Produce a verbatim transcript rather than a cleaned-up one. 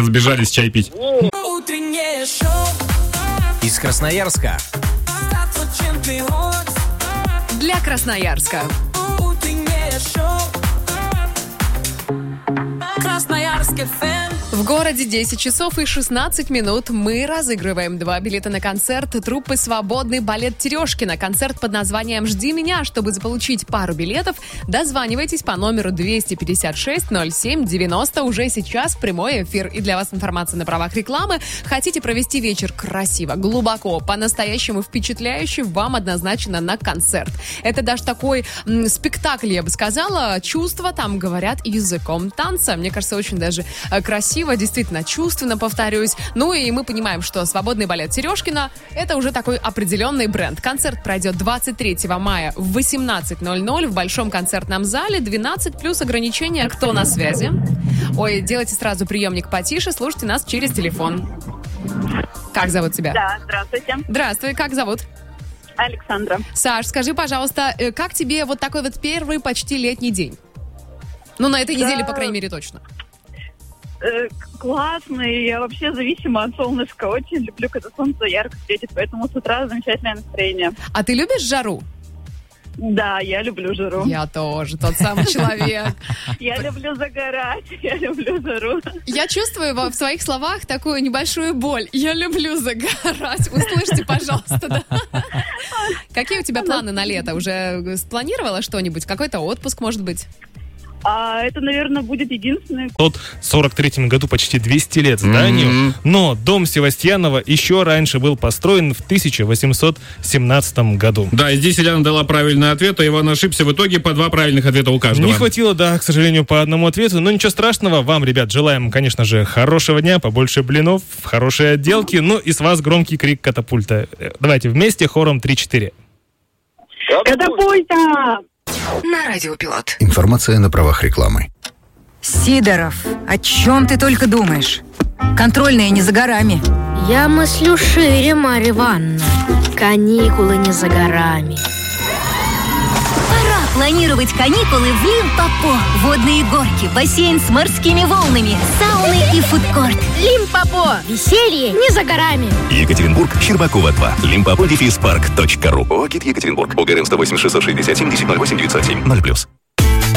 разбежались чай пить. Утреннее шоу Из Красноярска. Для Красноярска. Утреннее шоу Красноярск эф эм. В городе десять часов и шестнадцать минут мы разыгрываем два билета на концерт труппы «Свободный балет Терешкина». Концерт под названием «Жди меня». Чтобы заполучить пару билетов, дозванивайтесь по номеру двести пятьдесят шесть ноль семь девяносто. Уже сейчас прямой эфир. И для вас информация на правах рекламы. Хотите провести вечер красиво, глубоко, по-настоящему впечатляюще, вам однозначно на концерт. Это даже такой м, спектакль, я бы сказала. Чувства там говорят языком танца. Мне кажется, очень даже э, красиво. Действительно чувственно, повторюсь. Ну и мы понимаем, что «Свободный балет Терешкина» — это уже такой определенный бренд. Концерт пройдет двадцать третьего мая в восемнадцать ноль ноль в Большом концертном зале. двенадцать плюс ограничения. Кто на связи? Ой, делайте сразу приемник потише, слушайте нас через телефон. Как зовут тебя? Да, здравствуйте. Здравствуй, как зовут? Александра. Саш, скажи, пожалуйста, э, как тебе вот такой вот первый почти летний день? Ну, на этой Да. неделе, по крайней мере, точно. Э, классный. Я вообще зависима от солнышка. Очень люблю, когда солнце ярко светит, поэтому с утра замечательное настроение. А ты любишь жару? Да, я люблю жару. Я тоже, тот самый человек. Я люблю загорать, я люблю жару. Я чувствую во- в своих словах такую небольшую боль. Я люблю загорать. Услышьте, пожалуйста, да? Какие у тебя планы на лето? Уже спланировала что-нибудь? Какой-то отпуск, может быть? А это, наверное, будет единственный... Тот в сорок третьем году почти двести лет зданию, mm-hmm. но дом Севастьянова еще раньше был построен в тысяча восемьсот семнадцатом году. Да, и здесь Ильяна дала правильный ответ, а Иван ошибся. В итоге по два правильных ответа у каждого. Не хватило, да, к сожалению, по одному ответу, но ничего страшного. Вам, ребят, желаем, конечно же, хорошего дня, побольше блинов, хорошей отделки, ну и с вас громкий крик катапульта. Давайте вместе хором три-четыре. Катапульта! На радиопилот. Информация на правах рекламы. Сидоров, о чем ты только думаешь? Контрольные не за горами. Я мыслю шире, Марья Ивановна. Каникулы не за горами. Пора планировать каникулы в Лимпопо. Водные горки, бассейн с морскими волнами, сауны и фудкорт. Лимпопо. Веселье не за горами. Екатеринбург, Щербакова два. Лимпопо дефис парк точка ру. ОГИТ Екатеринбург. ОГРН сто восемь шестьсот шестьдесят семь десять ноль восемь девятьсот семь ноль плюс.